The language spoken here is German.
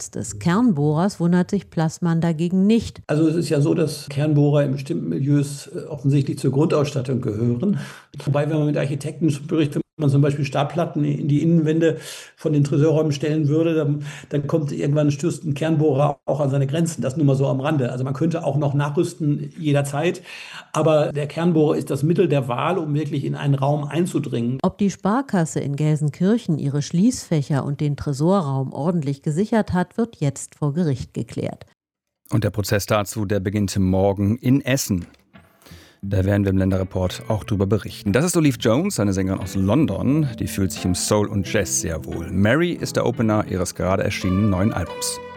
Einsatz des Kernbohrers wundert sich Plassmann dagegen nicht. Also es ist ja so, dass Kernbohrer in bestimmten Milieus offensichtlich zur Grundausstattung gehören. Wobei, wenn man mit Architekten spricht, wenn man zum Beispiel Stahlplatten in die Innenwände von den Tresorräumen stellen würde, dann kommt irgendwann, stößt ein Kernbohrer auch an seine Grenzen. Das nur mal so am Rande. Also man könnte auch noch nachrüsten jederzeit. Aber der Kernbohrer ist das Mittel der Wahl, um wirklich in einen Raum einzudringen. Ob die Sparkasse in Gelsenkirchen ihre Schließfächer und den Tresorraum ordentlich gesichert hat, wird jetzt vor Gericht geklärt. Und der Prozess dazu, der beginnt morgen in Essen. Da werden wir im Länderreport auch drüber berichten. Das ist Olive Jones, eine Sängerin aus London. Die fühlt sich im Soul und Jazz sehr wohl. Mary ist der Opener ihres gerade erschienenen neuen Albums.